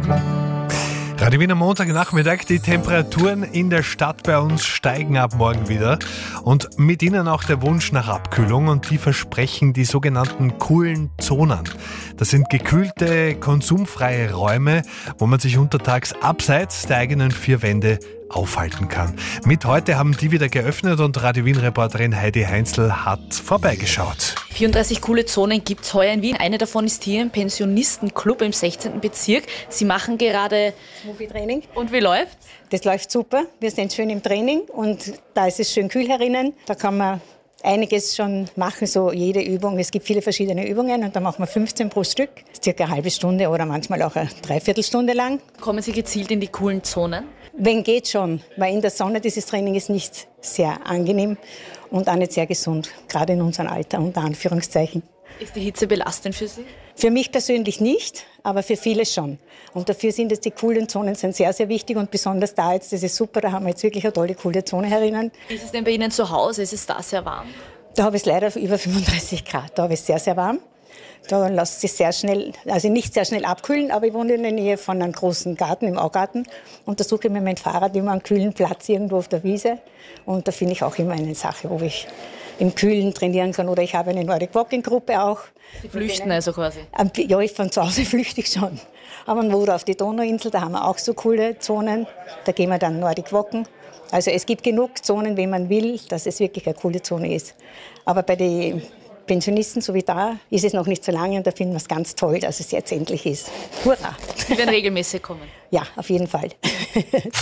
Radio Wien am Montagnachmittag. Die Temperaturen in der Stadt bei uns steigen ab morgen wieder. Und mit ihnen auch der Wunsch nach Abkühlung. Und die versprechen die sogenannten coolen Zonen. Das sind gekühlte, konsumfreie Räume, wo man sich untertags abseits der eigenen vier Wände aufhalten kann. Mit heute haben die wieder geöffnet und Radio Wien-Reporterin Heidi Heinzl hat vorbeigeschaut. 34 coole Zonen gibt es heuer in Wien. Eine davon ist hier im Pensionistenclub im 16. Bezirk. Sie machen gerade Smoothie-Training. Und wie läuft's? Das läuft super. Wir sind schön im Training und da ist es schön kühl herinnen. Da kann man einiges schon machen, so jede Übung. Es gibt viele verschiedene Übungen und da machen wir 15 pro Stück. Das ist circa eine halbe Stunde oder manchmal auch eine Dreiviertelstunde lang. Kommen Sie gezielt in die coolen Zonen? Wenn geht schon, weil in der Sonne dieses Training ist nicht sehr angenehm und auch nicht sehr gesund, gerade in unserem Alter, unter Anführungszeichen. Ist die Hitze belastend für Sie? Für mich persönlich nicht, aber für viele schon. Und dafür sind es die coolen Zonen sind sehr, sehr wichtig und besonders da jetzt, das ist super, da haben wir jetzt wirklich eine tolle, coole Zone herinnen. Wie ist es denn bei Ihnen zu Hause? Ist es da sehr warm? Da habe ich es leider über 35 Grad, da habe ich es sehr, sehr warm. Da lässt sich sehr schnell, also nicht sehr schnell abkühlen, aber ich wohne in der Nähe von einem großen Garten, im Augarten. Und da suche ich mir mein Fahrrad immer einen kühlen Platz irgendwo auf der Wiese. Und da finde ich auch immer eine Sache, wo ich im Kühlen trainieren kann. Oder ich habe eine Nordic Walking Gruppe auch. Sie flüchten also quasi? Ja, von zu Hause flüchte ich schon. Aber oder auf die Donauinsel, da haben wir auch so coole Zonen. Da gehen wir dann Nordic Walken. Also es gibt genug Zonen, wenn man will, dass es wirklich eine coole Zone ist. Aber bei den Pensionisten, so wie da, ist es noch nicht so lange und da finden wir es ganz toll, dass es jetzt endlich ist. Hurra! Sie werden regelmäßig kommen? Ja, auf jeden Fall.